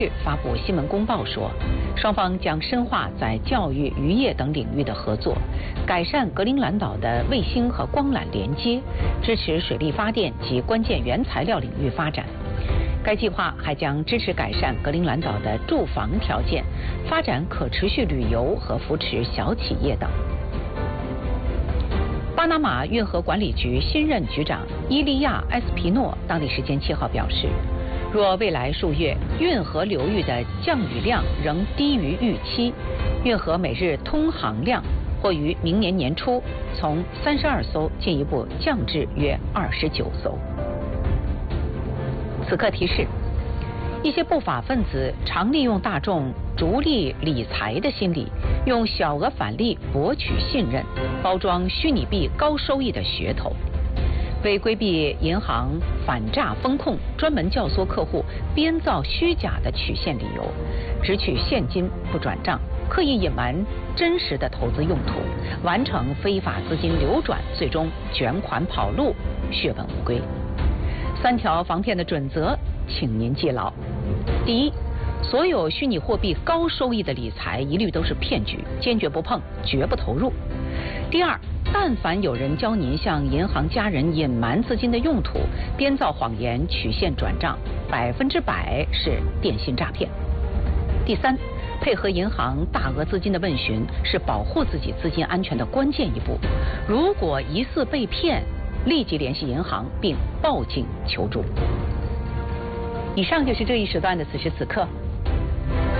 发布新闻公报说，双方将深化在教育、渔业等领域的合作，改善格陵兰岛的卫星和光缆连接，支持水力发电及关键原材料领域发展。该计划还将支持改善格陵兰岛的住房条件，发展可持续旅游和扶持小企业等。巴拿马运河管理局新任局长伊利亚·埃斯皮诺当地时间7号表示，若未来数月运河流域的降雨量仍低于预期，运河每日通航量或于明年年初从32艘进一步降至约29艘。此刻提示：一些不法分子常利用大众逐利理财的心理，用小额返利博取信任，包装虚拟币高收益的噱头。为规避银行反诈风控，专门教唆客户编造虚假的取现理由，只取现金不转账，刻意隐瞒真实的投资用途，完成非法资金流转，最终卷款跑路，血本无归。3条防骗的准则，请您记牢。第一，所有虚拟货币高收益的理财一律都是骗局，坚决不碰，绝不投入。第二，但凡有人教您向银行家人隐瞒资金的用途，编造谎言取现转账，100%是电信诈骗。第三，配合银行大额资金的问询是保护自己资金安全的关键一步。如果疑似被骗，立即联系银行并报警求助。以上就是这一时段的此时此刻，